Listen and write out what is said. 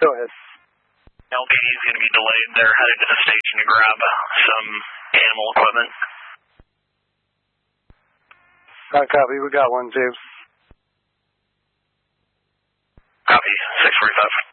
Go ahead. LPD's going to be delayed. They're headed to the station to grab some animal equipment. Copy. We got one, too. Copy. 645.